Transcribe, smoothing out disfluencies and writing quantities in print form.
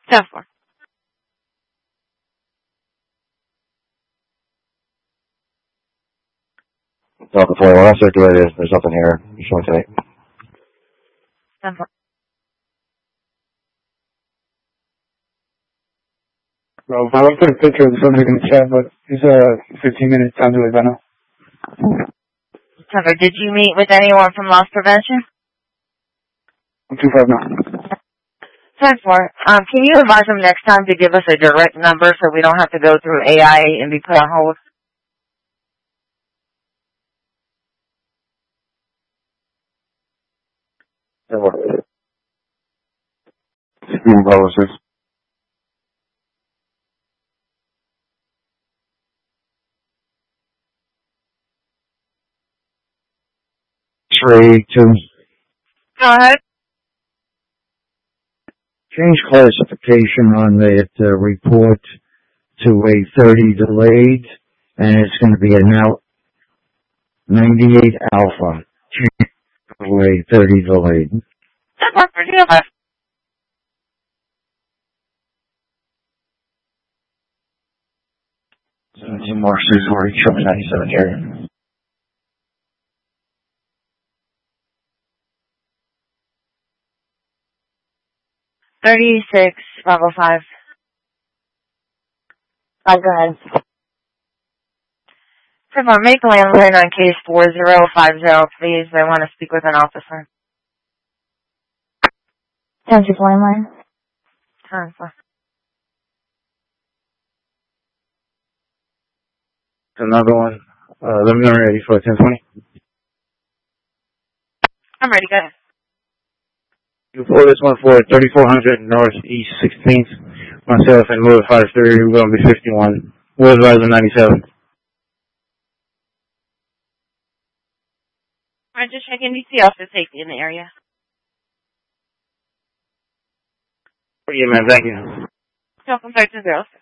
10-4. Delta 4, when I circulated, there's nothing here. Just want to say. 10-4. Well, I will put a picture of the subject in the chat, but it's 15 minutes time delay by now. 10-4. Did you meet with anyone from loss prevention? 2-5 now. 10-4. Can you advise them next time to give us a direct number so we don't have to go through AI and be put on hold? Trade to Go ahead. change classification on the report to a 30 delayed, and it's going to be a now 98 alpha. Change to a 30 delayed. 10-4 for DLF. Two more Suzuki 97 here. $36, Bravo 5. Go ahead. 10-4, make landline on case 4050, please. I want to speak with an officer. 10-6 landline. 10-4. Another one. Let me know ready for 1020. I'm ready, go ahead. You pull this one for 3400 Northeast 16th. Myself and Louis 53, we're going to be 51. Will advisor 97. I'm just checking DC officer safety in the area. Yeah, man, thank you. Welcome back to 06.